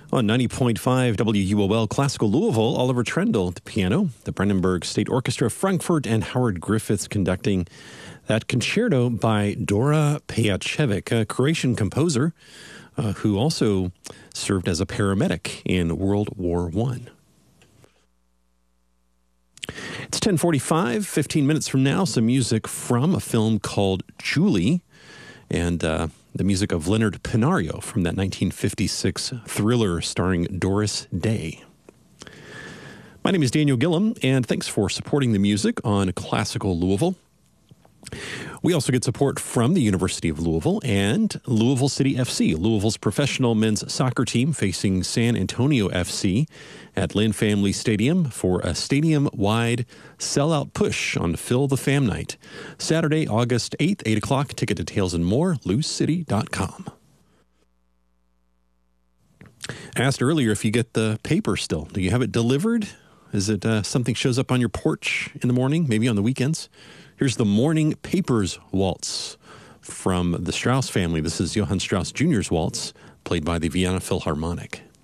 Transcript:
On 90.5 WUOL Classical Louisville, Oliver Trendle at the piano, the Brandenburg State Orchestra Frankfurt, and Howard Griffiths conducting that concerto by Dora Pejacevic, a Croatian composer who also served as a paramedic in World War I. It's 10:45, 15 minutes from now, some music from a film called Julie, and the music of Leonard Pinario from that 1956 thriller starring Doris Day. My name is Daniel Gillum, and thanks for supporting the music on Classical Louisville. We also get support from the University of Louisville and Louisville City FC, Louisville's professional men's soccer team facing San Antonio FC at Lynn Family Stadium for a stadium-wide sellout push on Fill the Fam Night. Saturday, August 8th, 8 o'clock. Ticket details and more, louscity.com. I asked earlier if you get the paper still. Do you have it delivered? Is it something shows up on your porch in the morning, maybe on the weekends? Here's the Morning Papers Waltz from the Strauss family. This is Johann Strauss Jr.'s waltz, played by the Vienna Philharmonic.